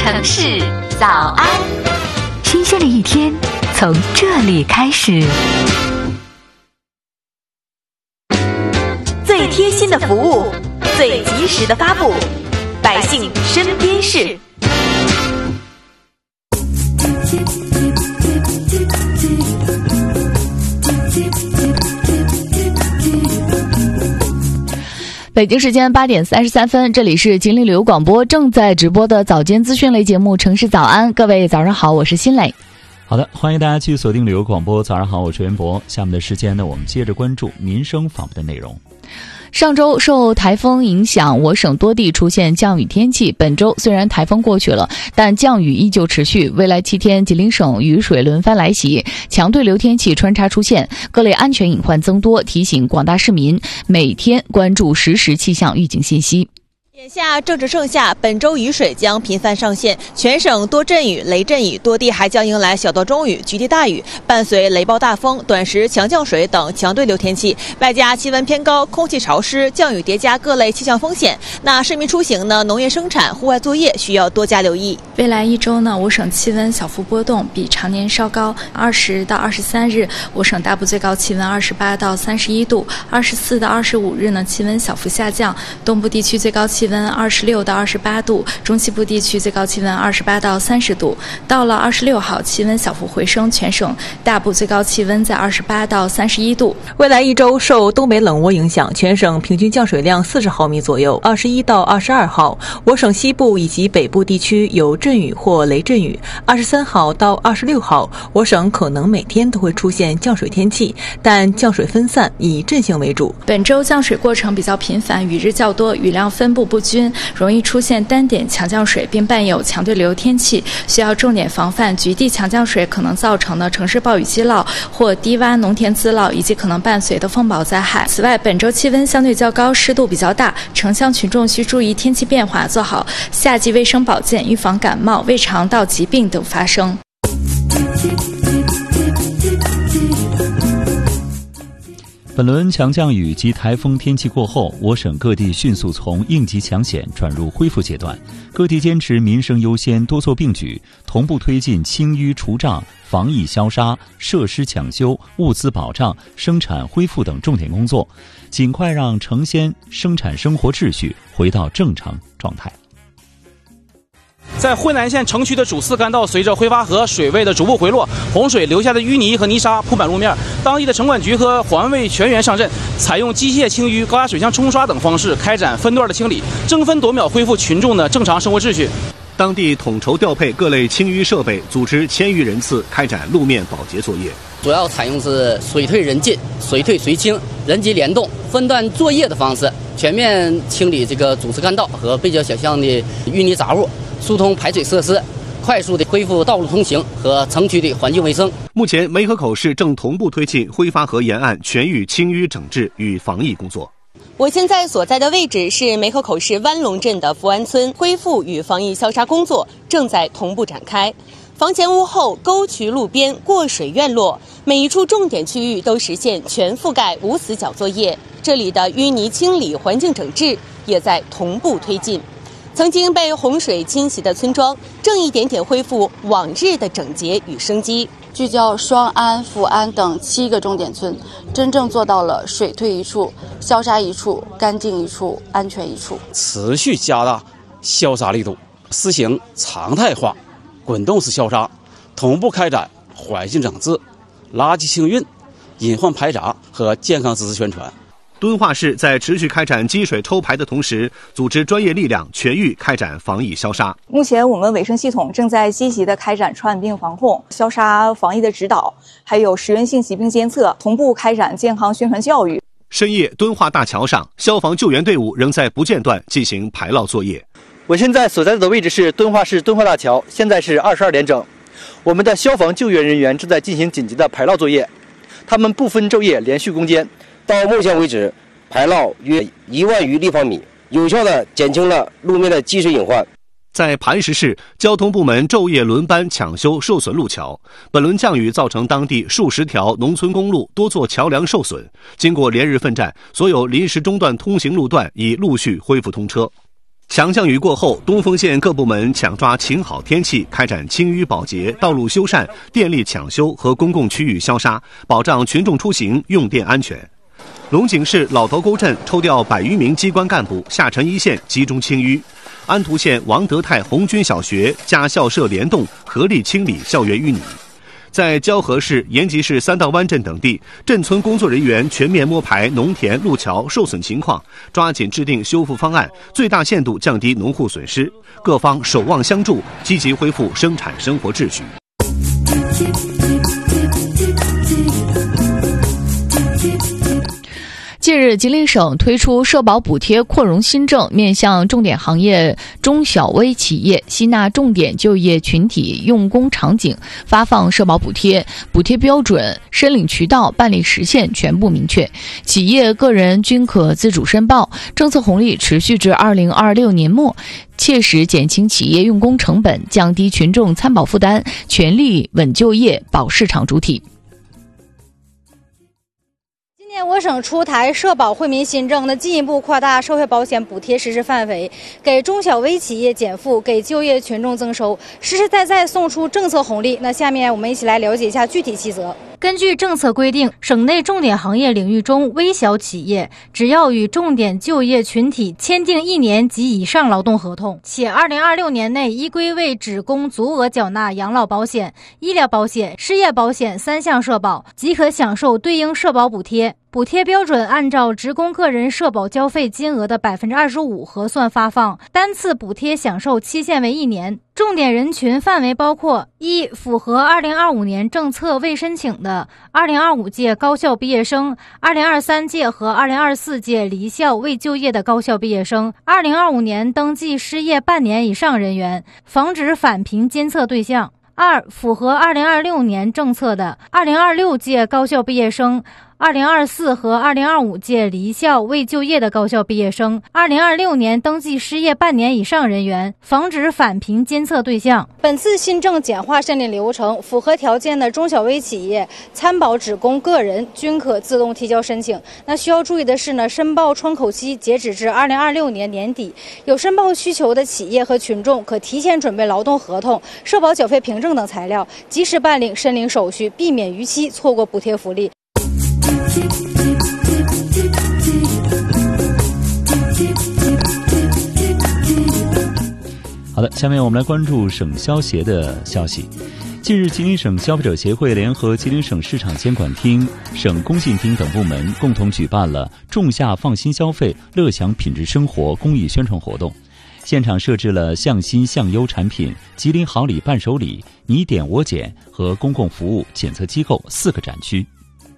城市早安， 新鲜的一天从这里开始。 最贴心的服务，最及时的发布，百姓身边事。 北京时间8点33分，这里是吉林旅游广播正在直播的早间资讯类节目《城市早安》，各位早上好，我是新磊。 好的，欢迎大家继续锁定旅游广播。早上好，我是袁博。下面的时间呢，我们接着关注民生访问的内容。 上周受台风影响，我省多地出现降雨天气。本周虽然台风过去了，但降雨依旧持续。未来7天，吉林省雨水轮番来袭，强对流天气穿插出现，各类安全隐患增多。提醒广大市民每天关注实时气象预警信息。 眼下正值盛夏，本周雨水将频繁上线，全省多阵雨、雷阵雨，多地还将迎来小到中雨、局地大雨，伴随雷暴大风、短时强降水等强对流天气，外加气温偏高、空气潮湿，降雨叠加各类气象风险。那市民出行呢，农业生产、户外作业需要多加留意。 未来1周呢，我省气温小幅波动，比常年稍高。20到23日，我省大部最高气温28到31度；24到25日呢，气温小幅下降，东部地区最高气温26到28度，中西部地区最高气温28到30度。到了26号，气温小幅回升，全省大部最高气温在28到31度。 未来1周受东北冷涡影响，全省平均降水量40毫米左右。21到22号，我省西部以及北部地区有阵雨或雷阵雨。23号到26号，我省可能每天都会出现降水天气，但降水分散，以阵性为主。 本周降水过程比较频繁，雨日较多，雨量分布不均，容易出现单点强降水，并伴有强对流天气，需要重点防范局地强降水可能造成的城市暴雨积涝或低洼农田滋涝，以及可能伴随的风雹灾害。此外，本周气温相对较高，湿度比较大，城乡群众需注意天气变化，做好夏季卫生保健，预防感冒、胃肠道疾病等发生。 本轮强降雨及台风天气过后，我省各地迅速从应急抢险转入恢复阶段，各地坚持民生优先，多措并举，同步推进清淤除障、防疫消杀、设施抢修、物资保障、生产恢复等重点工作，尽快让城乡生产生活秩序回到正常状态。 在惠南县城区的主次干道，随着挥发河水位的逐步回落，洪水留下的淤泥和泥沙铺满路面。当地的城管局和环卫全员上阵，采用机械清淤、高压水枪冲刷等方式开展分段的清理，争分夺秒恢复群众的正常生活秩序。 当地统筹调配各类清淤设备，组织1000余人次开展路面保洁作业。 主要采用是水退人进、水退水清、人机联动、分段作业的方式，全面清理这个主次干道和背角小巷的淤泥杂物，疏通排水设施，快速的恢复道路通行和城区的环境卫生。 目前，梅河口市正同步推进挥发河沿岸全域清淤整治与防疫工作。 我现在所在的位置是梅河口市湾龙镇的福安村，恢复与防疫消杀工作正在同步展开。房前屋后、沟渠路边、过水院落，每一处重点区域都实现全覆盖无死角作业。这里的淤泥清理、环境整治也在同步推进。曾经被洪水侵袭的村庄，正一点点恢复往日的整洁与生机。 聚焦双安、福安等7个重点村，真正做到了水退一处、消杀一处、干净一处、安全一处。 持续加大消杀力度，实行常态化滚动式消杀，同步开展环境整治、垃圾清运、隐患排查和健康知识宣传。 敦化市在持续开展积水抽排的同时，组织专业力量全域开展防疫消杀。 目前我们卫生系统正在积极地开展传染病防控、消杀防疫的指导，还有实源性疾病监测，同步开展健康宣传教育。 深夜，敦化大桥上，消防救援队伍仍在不间断进行排涝作业。 我现在所在的位置是敦化市敦化大桥，现在是22点整，我们的消防救援人员正在进行紧急的排涝作业，他们不分昼夜连续攻坚。 到目前为止，排涝约1万余立方米，有效地减轻了路面的积水隐患。 在磐石市，交通部门昼夜轮班抢修受损路桥。本轮降雨造成当地数十条农村公路多座桥梁受损，经过连日奋战，所有临时中断通行路段已陆续恢复通车。 强降雨过后，东丰县各部门抢抓晴好天气，开展清淤保洁、道路修缮、电力抢修和公共区域消杀，保障群众出行用电安全。龙井市老头沟镇抽调100余名机关干部下沉一线集中清淤。安图县王德泰红军小学加校舍联动合力清理校园淤泥。在蛟河市、延吉市三道湾镇等地，镇村工作人员全面摸排农田、路桥受损情况，抓紧制定修复方案，最大限度降低农户损失。各方守望相助，积极恢复生产生活秩序。 近日，吉林省推出社保补贴扩容新政，面向重点行业中小微企业，吸纳重点就业群体用工场景，发放社保补贴，补贴标准、申领渠道、办理时限全部明确，企业个人均可自主申报。政策红利持续至2026年末，切实减轻企业用工成本，降低群众参保负担，全力稳就业、保市场主体。 今年我省出台社保惠民新政，进一步扩大社会保险补贴实施范围，给中小微企业减负，给就业群众增收，实实在在送出政策红利。下面我们一起来了解一下具体细则。根据政策规定，省内重点行业领域中微小企业只要与重点就业群体签订1年及以上劳动合同，且2026年内依规为职工足额缴纳养老保险、医疗保险、失业保险3项社保，即可享受对应社保补贴。补贴标准按照职工个人社保交费金额的25%核算发放，单次补贴享受期限为1年。重点人群范围包括：一、符合2025年政策未申请的2025届高校毕业生、2023届和2024届离校未就业的高校毕业生、2025年登记失业半年以上人员，防止返贫监测对象；二、符合2026年政策的2026届高校毕业生、2024和2025届离校未就业的高校毕业生，2026年登记失业半年以上人员，防止返贫监测对象。本次新政简化申领流程，符合条件的中小微企业、参保职工个人均可自动提交申请。需要注意的是申报窗口期截止至2026年年底。有申报需求的企业和群众可提前准备劳动合同、社保缴费凭证等材料，及时办理申领手续，避免逾期错过补贴福利。 好的，下面我们来关注省消协的消息。近日，吉林省消费者协会联合吉林省市场监管厅、省工信厅等部门共同举办了仲夏放心消费、乐享品质生活公益宣传活动。现场设置了向新向优产品、吉林好礼伴手礼、你点我检和公共服务检测机构4个展区。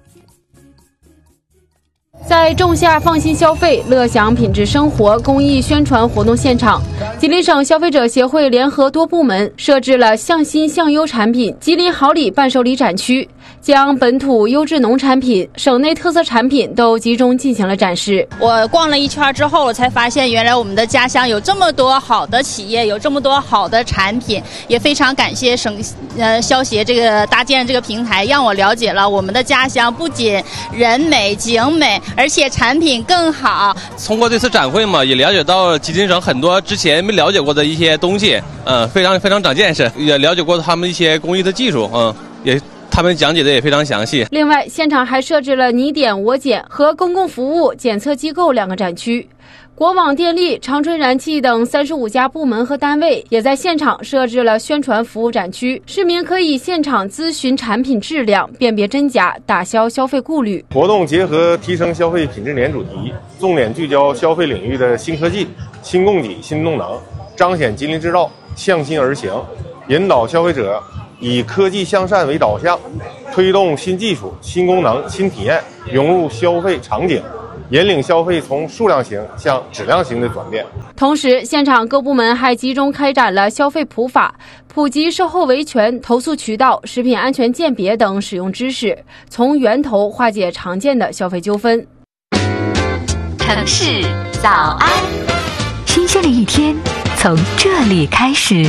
在仲夏放心消费、乐享品质生活公益宣传活动现场，吉林省消费者协会联合多部门设置了向新向优产品、吉林好礼伴手礼展区，将本土优质农产品、省内特色产品都集中进行了展示。 我逛了一圈之后，我才发现原来我们的家乡有这么多好的企业，有这么多好的产品，也非常感谢省消协这个搭建这个平台，让我了解了我们的家乡不仅人美景美，而且产品更好。 通过这次展会嘛，也了解到吉林省很多之前没了解过的一些东西，非常长见识，也了解过他们一些工艺的技术，也他们讲解的也非常详细。 另外，现场还设置了你点我检和公共服务检测机构2个展区。国网电力、长春燃气等35家部门和单位也在现场设置了宣传服务展区，市民可以现场咨询产品质量，辨别真假，打消消费顾虑。 活动结合提升消费品质年主题，重点聚焦消费领域的新科技、新供给、新动能，彰显吉林制造向心而行，引导消费者以科技向善为导向，推动新技术、新功能、新体验融入消费场景，引领消费从数量型向质量型的转变。 同时，现场各部门还集中开展了消费普法、普及售后维权、投诉渠道、食品安全鉴别等使用知识，从源头化解常见的消费纠纷。 城市早安， 新鲜的一天从这里开始。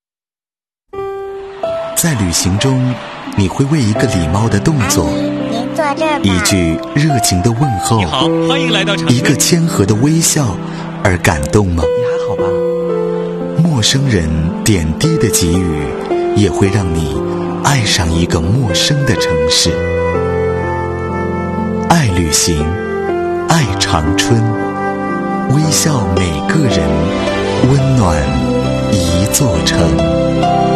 在旅行中，你会为一个礼貌的动作一句热情的问候， 你好，欢迎来到一个谦和的微笑而感动吗？ 你还好吧？ 陌生人点滴的给予，也会让你爱上一个陌生的城市。爱旅行，爱长春，微笑每个人，温暖一座城。